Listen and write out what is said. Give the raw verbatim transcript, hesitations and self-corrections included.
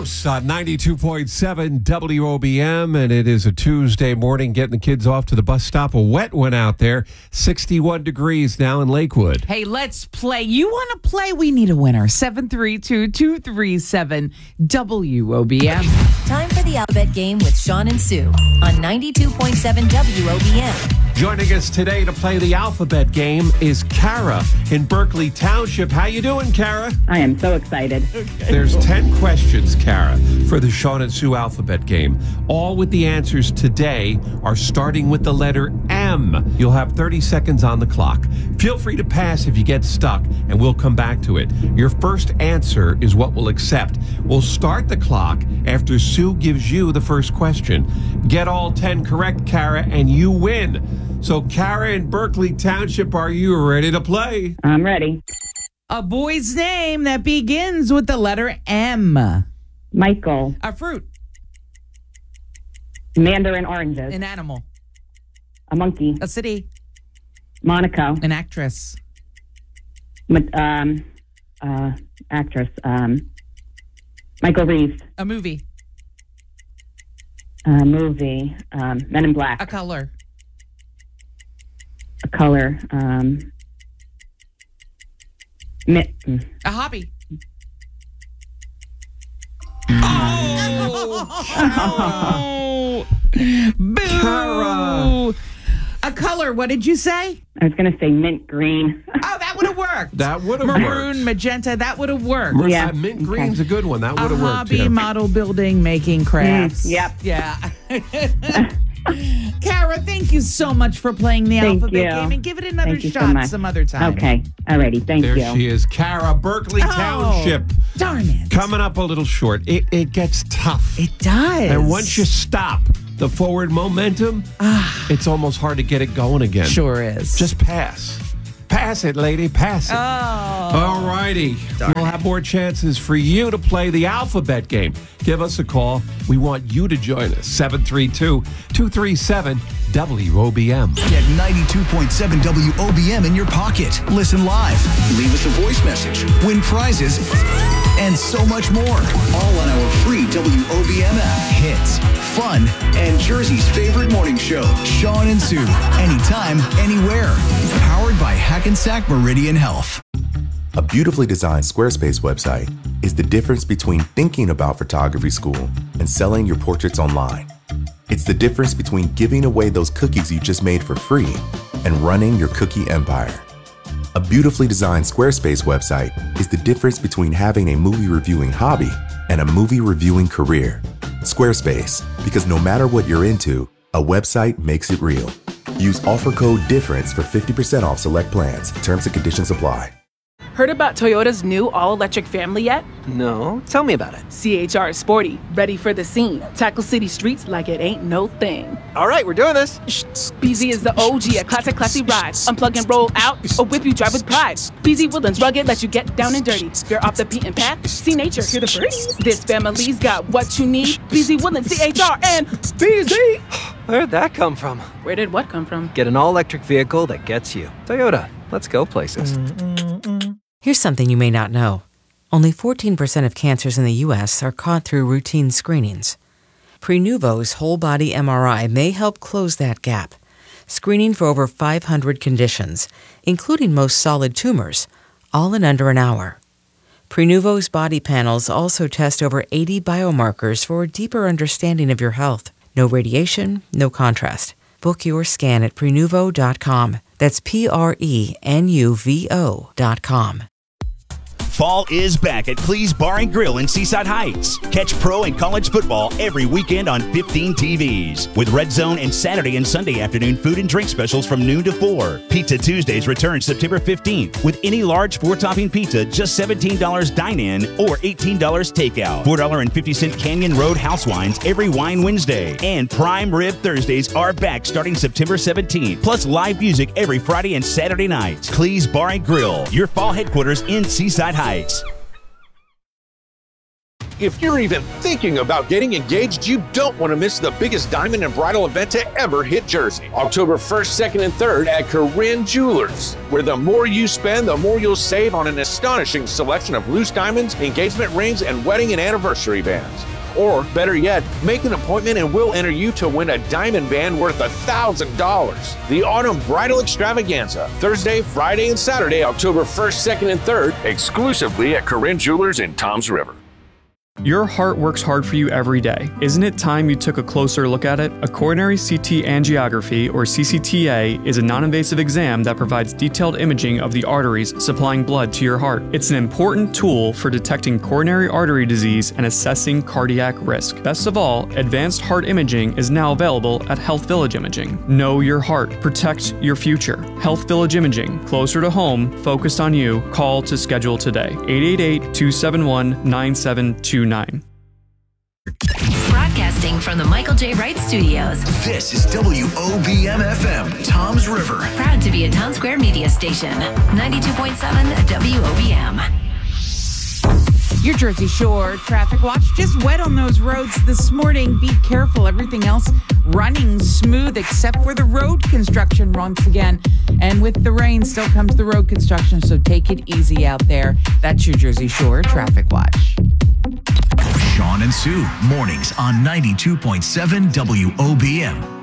Close on ninety-two point seven W O B M, and it is a Tuesday morning getting the kids off to the bus stop. A wet one out there, sixty-one degrees now in Lakewood. Hey, let's play. You want to play? We need a winner. seven three two, two three seven W O B M. Time for the Alphabet Game with Sean and Sue on ninety-two point seven W O B M. Joining us today to play the Alphabet Game is Kara in Berkeley Township. How you doing, Kara? I am so excited. Okay. There's ten questions, Kara, for the Sean and Sue Alphabet Game. All with the answers today are starting with the letter M. You'll have thirty seconds on the clock. Feel free to pass if you get stuck, and we'll come back to it. Your first answer is what we'll accept. We'll start the clock after Sue gives you the first question. Get all ten correct, Kara, and you win. So, Kara in Berkeley Township, are you ready to play? I'm ready. A boy's name that begins with the letter M. Michael. A fruit. Mandarin oranges. An animal. A monkey. A city. Monaco. An actress. Ma- um, uh, actress. Um, Michael Reeves. A movie. A movie. Um, Men in Black. A color. A color. Um, mi- A hobby. Oh! Boo! Kara! A color. What did you say? I was going to say mint green. Oh, that would have worked. That would have Maroon, worked. magenta. That would have worked. Mer- Yeah. uh, mint Okay. green's a good one. That would A have worked, hobby, too. model building, making crafts. Mm, yep. Yeah. Kara, thank you so much for playing the Thank alphabet you. game, and give it another Thank you so shot much. some other time. Okay. Alrighty. Thank There you. she is, Kara, Berkeley Oh, Township. Darn it. Coming up a little short. It, it gets tough. It does. And once you stop the forward momentum, it's almost hard to get it going again. Sure is. Just pass. Pass it, lady. Pass it. Oh. All righty. We'll have more chances for you to play the alphabet game. Give us a call. We want you to join us. seven three two, two three seven W O B M. Get ninety-two point seven W O B M in your pocket. Listen live. Leave us a voice message. Win prizes. And so much more. All on our free W O B M app. Hits, fun, and Jersey's favorite morning show. Sean and Sue. Anytime, anywhere. Powered by Hackensack Meridian Health. A beautifully designed Squarespace website is the difference between thinking about photography school and selling your portraits online. It's the difference between giving away those cookies you just made for free and running your cookie empire. A beautifully designed Squarespace website is the difference between having a movie reviewing hobby and a movie reviewing career. Squarespace, because no matter what you're into, a website makes it real. Use offer code DIFFERENCE for fifty percent off select plans. Terms and conditions apply. Heard about Toyota's new all-electric family yet? No, tell me about it. C H R is sporty, ready for the scene. Tackle city streets like it ain't no thing. All right, we're doing this. B Z is the O G, a classic, classy ride. Unplug and roll out, or whip you drive with pride. B Z Woodlands rugged, let you get down and dirty. You're off the beaten path, see nature, hear the birds. This family's got what you need. B Z Woodlands, C H R, and B Z. Where'd that come from? Where did what come from? Get an all-electric vehicle that gets you. Toyota, let's go places. Here's something you may not know. Only fourteen percent of cancers in the U S are caught through routine screenings. Prenuvo's whole-body M R I may help close that gap, screening for over five hundred conditions, including most solid tumors, all in under an hour. Prenuvo's body panels also test over eighty biomarkers for a deeper understanding of your health. No radiation, no contrast. Book your scan at Prenuvo dot com. That's P R E N U V O dot com. Fall is back at Please Bar and Grill in Seaside Heights. Catch pro and college football every weekend on fifteen T Vs. With Red Zone and Saturday and Sunday afternoon food and drink specials from noon to four. Pizza Tuesdays return September fifteenth with any large four-topping pizza just seventeen dollars dine-in or eighteen dollars takeout. four dollars and fifty cents Canyon Road house wines every Wine Wednesday. And Prime Rib Thursdays are back starting September seventeenth. Plus live music every Friday and Saturday nights. Please Bar and Grill, your fall headquarters in Seaside Heights. If you're even thinking about getting engaged, you don't want to miss the biggest diamond and bridal event to ever hit Jersey. October first, second, and third at Corinne Jewelers, where the more you spend, the more you'll save on an astonishing selection of loose diamonds, engagement rings, and wedding and anniversary bands. Or, better yet, make an appointment and we'll enter you to win a diamond band worth one thousand dollars. The Autumn Bridal Extravaganza, Thursday, Friday, and Saturday, October first, second, and third, exclusively at Corinne Jewelers in Toms River. Your heart works hard for you every day. Isn't it time you took a closer look at it? A coronary C T angiography, or C C T A, is a non-invasive exam that provides detailed imaging of the arteries supplying blood to your heart. It's an important tool for detecting coronary artery disease and assessing cardiac risk. Best of all, advanced heart imaging is now available at Health Village Imaging. Know your heart. Protect your future. Health Village Imaging. Closer to home, focused on you. Call to schedule today. eight eight eight, two seven one, nine seven two nine. Broadcasting from the Michael J. Wright Studios. This is W O B M F M, Toms River. Proud to be a Town Square media station. ninety-two point seven W O B M. Your Jersey Shore traffic watch. Just wet on those roads this morning. Be careful. Everything else running smooth except for the road construction once again. And with the rain, still comes the road construction. So take it easy out there. That's your Jersey Shore traffic watch. Sean and Sue, mornings on ninety-two point seven W O B M.